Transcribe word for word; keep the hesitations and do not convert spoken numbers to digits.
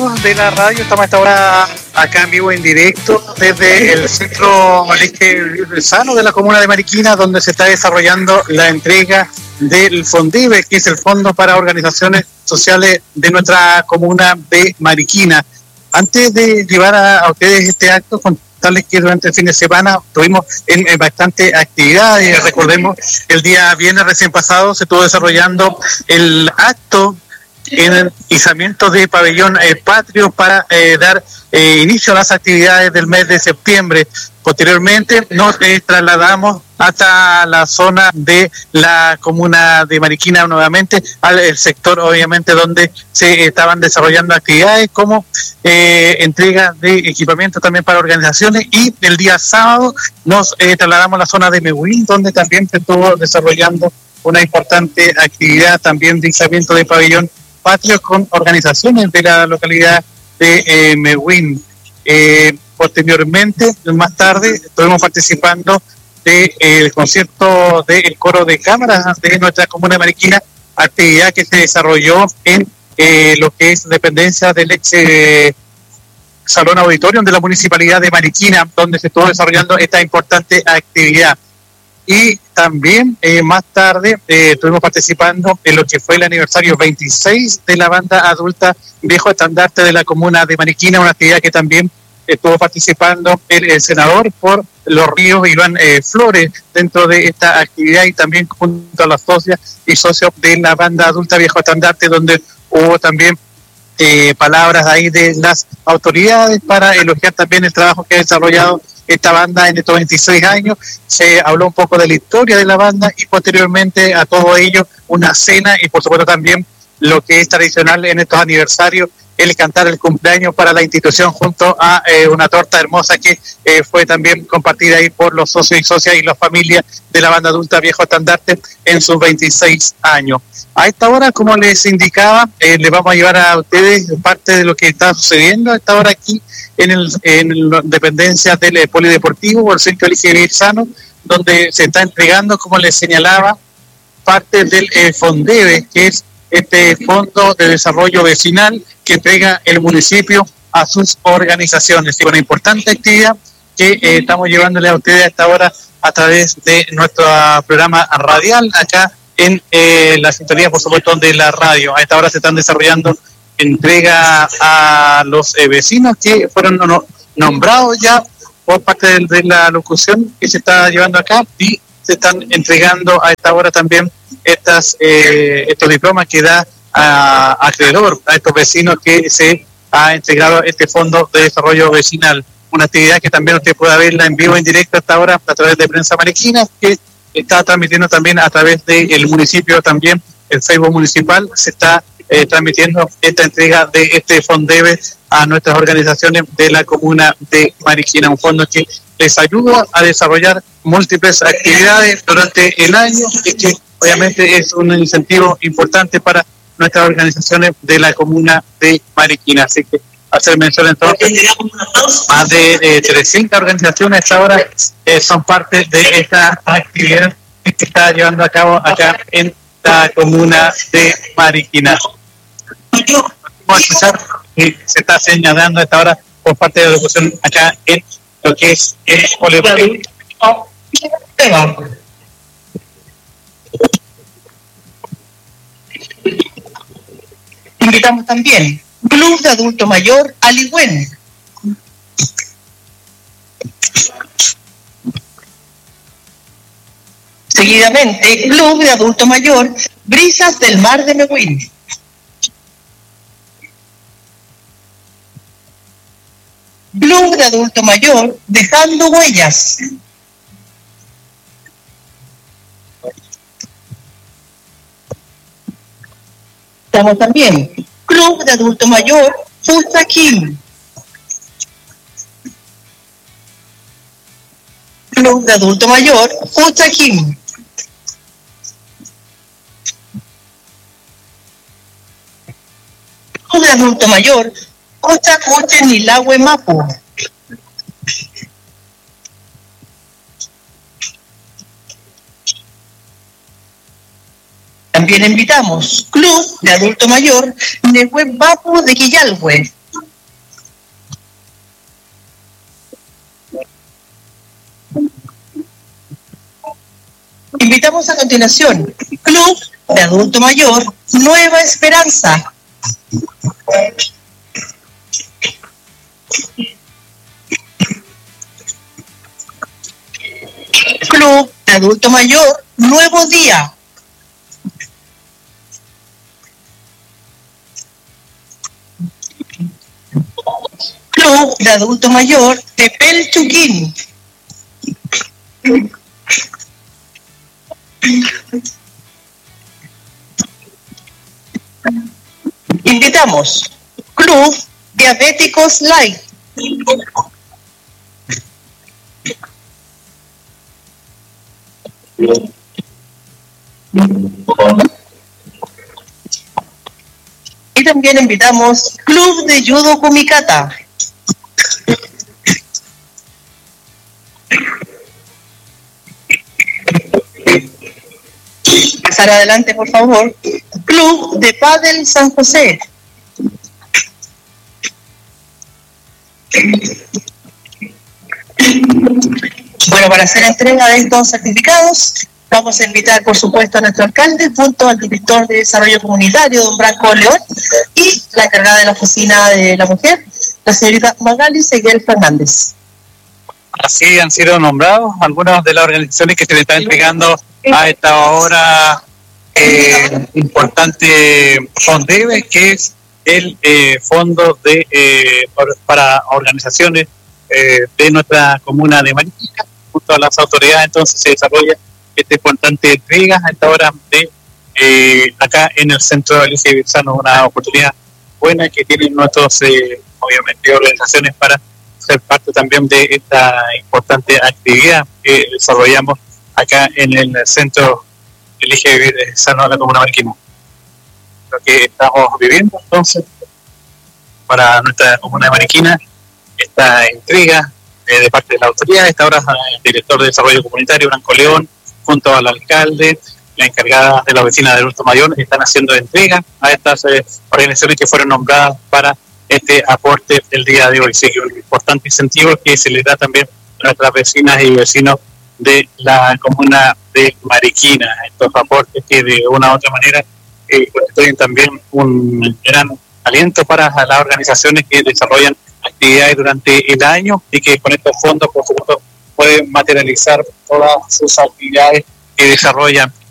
amigos de la radio, estamos a esta hora acá en vivo en directo desde el Centro Leche Sano de la comuna de Mariquina, donde se está desarrollando la entrega del FONDEBE, que es el Fondo para Organizaciones Sociales de nuestra comuna de Mariquina. Antes de llevar a, a ustedes este acto, contarles que durante el fin de semana tuvimos en, en bastante actividades. Recordemos, el día viernes recién pasado se estuvo desarrollando el acto en el izamiento de pabellón eh, patrio para eh, dar eh, inicio a las actividades del mes de septiembre. Posteriormente nos eh, trasladamos hasta la zona de la comuna de Mariquina nuevamente, al el sector obviamente donde se estaban desarrollando actividades como eh, entrega de equipamiento también para organizaciones, y el día sábado nos eh, trasladamos a la zona de Mehuín, donde también se estuvo desarrollando una importante actividad también de izamiento de pabellón patrio con organizaciones de la localidad de eh, Mehuín. Eh, posteriormente, más tarde, estuvimos participando del de, concierto del coro de cámaras de nuestra comuna de Mariquina, actividad que se desarrolló en eh, lo que es dependencia del ex eh, Salón Auditorium de la Municipalidad de Mariquina, donde se estuvo desarrollando esta importante actividad. Y también eh, más tarde eh, estuvimos participando en lo que fue el aniversario veintiséis de la banda adulta Viejo Estandarte de la comuna de Mariquina, una actividad que también estuvo participando el, el senador por Los Ríos, Iván eh, Flores, dentro de esta actividad, y también junto a las socias y socios de la banda adulta Viejo Estandarte, donde hubo también eh, palabras ahí de las autoridades para elogiar también el trabajo que ha desarrollado esta banda en estos veintiséis años. Se habló un poco de la historia de la banda y posteriormente a todo ello una cena, y por supuesto también lo que es tradicional en estos aniversarios, el cantar el cumpleaños para la institución junto a eh, una torta hermosa que eh, fue también compartida ahí por los socios y socias y las familias de la banda adulta Viejo Estandarte en sus veintiséis años. A esta hora, como les indicaba, eh, les vamos a llevar a ustedes parte de lo que está sucediendo a esta hora aquí en el en la dependencia del eh, Polideportivo o el Centro Leche Sano, donde se está entregando, como les señalaba, parte del eh, FONDEBE, que es este Fondo de Desarrollo Vecinal que entrega el municipio a sus organizaciones. Y una importante actividad que eh, estamos llevándole a ustedes a esta hora a través de nuestro programa radial acá en eh, la sintonía, por supuesto, de la radio. A esta hora se están desarrollando entrega a los eh, vecinos que fueron no, nombrados ya por parte de, de la locución que se está llevando acá, y se están entregando a esta hora también estas eh, estos diplomas que da a acreedor a estos vecinos que se ha integrado este Fondo de Desarrollo Vecinal. Una actividad que también usted puede verla en vivo, en directo hasta ahora a través de Prensa Mariquina, que está transmitiendo también a través del municipio, también el Facebook municipal se está eh, transmitiendo esta entrega de este FONDEBE a nuestras organizaciones de la comuna de Mariquina, un fondo que les ayuda a desarrollar múltiples actividades durante el año y que obviamente es un incentivo importante para nuestras organizaciones de la comuna de Mariquina. Así que hacer mención entonces, más de eh, trescientas organizaciones hasta ahora eh, son parte de esta actividad que se está llevando a cabo acá en la comuna de Mariquina. Vamos a escuchar que se está señalando esta hora por parte de la locución acá en lo que es el Polideportivo. Invitamos también Club de Adulto Mayor Aligüen. Seguidamente, Club de Adulto Mayor Brisas del Mar de Mehuín. Club de Adulto Mayor Dejando Huellas. Estamos también Club de Adulto Mayor Fustaquín. Club de Adulto Mayor Fustaquín. Club de Adulto Mayor Cochacuche Nilahue Mapu. También invitamos Club de Adulto Mayor Nehue Bapu de Quillalhue. Invitamos a continuación Club de Adulto Mayor Nueva Esperanza. Club de Adulto Mayor Nuevo Día. Club de Adulto Mayor Tepel Chuquín. Invitamos Club Diabéticos Light. Y también invitamos Club de Judo Kumikata. Pasar adelante, por favor. Club de Pádel San José. Bueno, para hacer entrega de estos certificados, vamos a invitar, por supuesto, a nuestro alcalde, junto al director de Desarrollo Comunitario, don Branco León, y la encargada de la Oficina de la Mujer, la señorita Magali Seguel Fernández. Así han sido nombrados algunas de las organizaciones que se le están entregando a esta hora eh, importante FONDEBE, que es el eh, fondo de eh, para organizaciones eh, de nuestra comuna de Mariquina. Junto a las autoridades entonces se desarrolla esta importante entrega a esta hora de eh, acá en el centro de Alicia Birzano, una oportunidad buena que tienen nuestros eh, obviamente organizaciones para ser parte también de esta importante actividad que desarrollamos acá en el centro Elige Vivir Sano de la Comuna Mariquina. Lo que estamos viviendo entonces para nuestra Comuna de Mariquina, esta entrega eh, de parte de la autoridad. Esta hora el director de Desarrollo Comunitario, Branco León, junto al alcalde, la encargada de la Oficina de Adulto Mayor, están haciendo entrega a estas eh, organizaciones que fueron nombradas para este aporte el día de hoy. Sí, un importante incentivo que se le da también a nuestras vecinas y vecinos de la comuna de Mariquina. Estos aportes que de una u otra manera eh, constituyen también un gran aliento para las organizaciones que desarrollan actividades durante el año y que con estos fondos, por supuesto, pueden materializar todas sus actividades que desarrollan